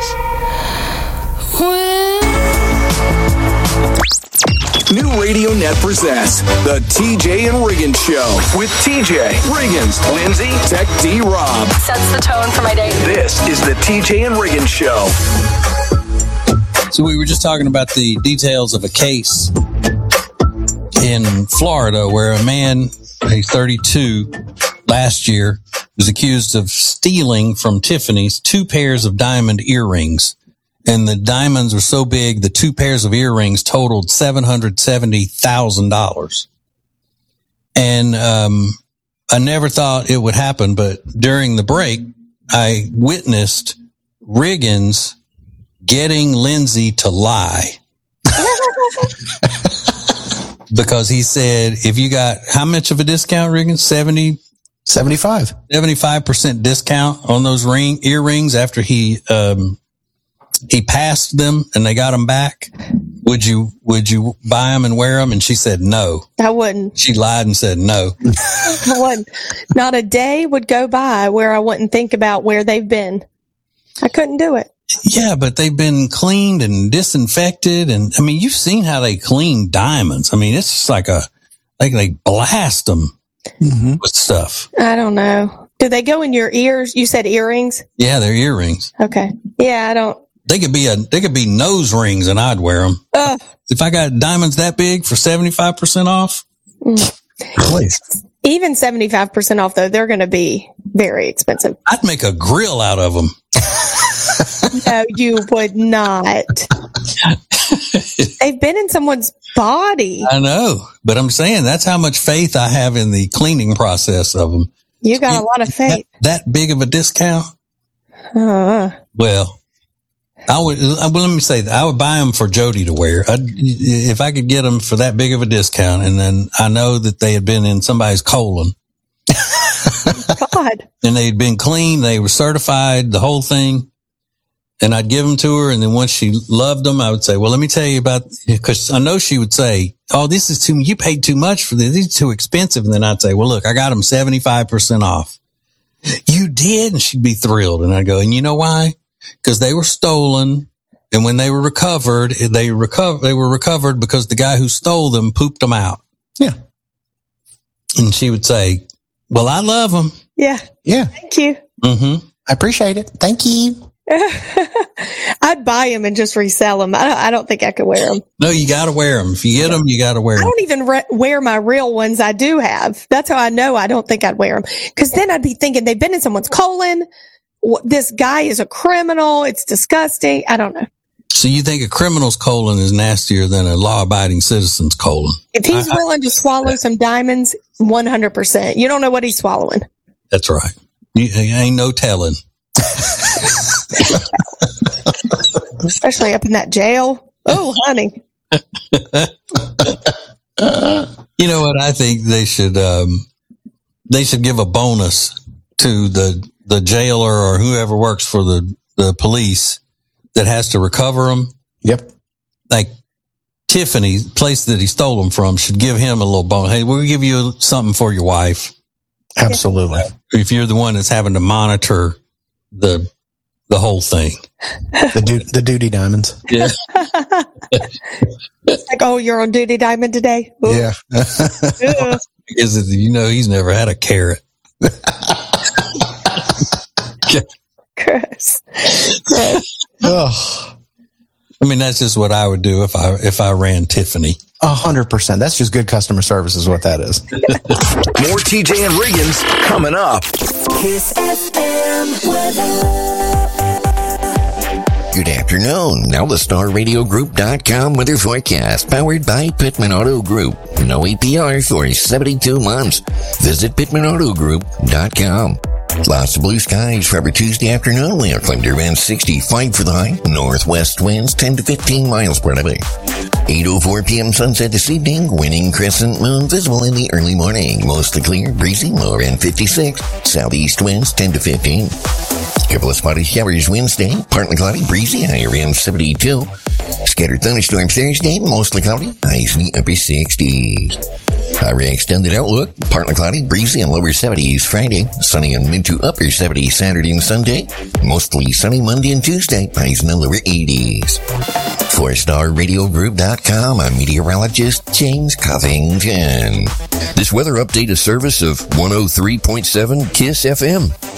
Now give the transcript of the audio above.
New Radio Net presents the TJ and Riggins Show with TJ, Riggins, Lindsay, Tech D Rob. Sets the tone for my day. This is the TJ and Riggins Show. So we were just talking about the details of a case in Florida where a man, he's 32, last year was accused of stealing from Tiffany's 2 pairs of diamond earrings. And the diamonds were so big, the 2 pairs of earrings totaled $770,000. And I never thought it would happen, but during the break, I witnessed Riggins getting Lindsay to lie. Because he said, if you got, how much of a discount, Riggins? 75% discount on those earrings after he passed them and they got them back. Would you buy them and wear them? And she said no. I wouldn't. She lied and said no. I wouldn't. Not a day would go by where I wouldn't think about where they've been. I couldn't do it. Yeah, but they've been cleaned and disinfected. And I mean, you've seen how they clean diamonds. I mean, it's just like they blast them with stuff. I don't know. Do they go in your ears? You said earrings? Yeah, they're earrings. Okay. Yeah, I don't. They could be nose rings and I'd wear them. If I got diamonds that big for 75% off, please. Even 75% off, though, they're going to be very expensive. I'd make a grill out of them. No, you would not. They've been in someone's body. I know, but I'm saying that's how much faith I have in the cleaning process of them. You got a lot of faith. That big of a discount? Well, let me say that I would buy them for Jody to wear. If I could get them for that big of a discount, and then I know that they had been in somebody's colon. God. And they'd been clean. They were certified, the whole thing. And I'd give them to her. And then once she loved them, I would say, well, let me tell you about, because I know she would say, oh, this is you paid too much for this. These are too expensive. And then I'd say, well, look, I got them 75% off. You did? And she'd be thrilled. And I'd go, and you know why? Because they were stolen. And when they were recovered, they were recovered because the guy who stole them pooped them out. Yeah. And she would say, well, I love them. Yeah. Yeah. Thank you. Mm-hmm. I appreciate it. Thank you. I'd buy them and just resell them. I don't think I could wear them. No, you got to wear them. If you get them, you got to wear them. I don't even wear my real ones I do have. That's how I know I don't think I'd wear them. Because then I'd be thinking they've been in someone's colon. This guy is a criminal. It's disgusting. I don't know. So you think a criminal's colon is nastier than a law-abiding citizen's colon? If he's willing to swallow some diamonds, 100%. You don't know what he's swallowing. That's right. You ain't no telling. Especially up in that jail. Oh, honey. You know what? I think they should give a bonus to the jailer or whoever works for the police that has to recover them. Yep. Like Tiffany, place that he stole them from, should give him a little bonus. Hey, we'll give you something for your wife. Absolutely. If you're the one that's having to monitor the whole thing. The duty diamonds. Yeah. Like, oh, you're on duty diamond today? Ooh. Yeah. Because he's never had a carrot. Gross. Oh. I mean, that's just what I would do if I ran Tiffany. 100%. That's just good customer service is what that is. More TJ and Riggins coming up. Kiss FM weather. Good afternoon. Now the StarRadioGroup.com weather forecast, powered by Pittman Auto Group. No APR for 72 months. Visit PittmanAutoGroup.com. Lots of blue skies for every Tuesday afternoon. We have thunder winds 65 for the high. Northwest winds 10 to 15 miles per hour. 8:04 p.m. sunset this evening. Winning crescent moon visible in the early morning. Mostly clear, breezy, lower end 56. Southeast winds 10 to 15. Couple of spotty showers Wednesday, partly cloudy, breezy, high around 72. Scattered thunderstorm Thursday, mostly cloudy, highs in the upper 60s. Our extended outlook, partly cloudy, breezy, and lower 70s Friday, sunny and mid to upper 70s Saturday and Sunday, mostly sunny Monday and Tuesday, highs in the lower 80s. 4StarRadioGroup.com, I'm meteorologist James Covington. This weather update is service of 103.7 KISS FM.